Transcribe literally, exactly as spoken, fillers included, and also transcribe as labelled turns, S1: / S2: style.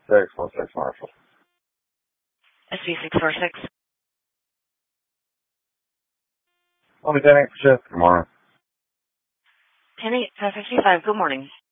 S1: six one six Marshall.
S2: S V six four six.
S1: Lieutenant Chef, good morning.
S2: ten eight five fifty-five, good morning.